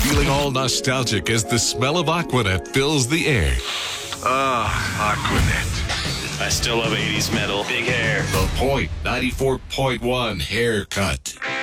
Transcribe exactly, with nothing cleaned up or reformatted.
Feeling all nostalgic as the smell of Aquanet fills the air. Ah, Aquanet. I still love eighties metal. Big hair. The Point ninety-four point one haircut.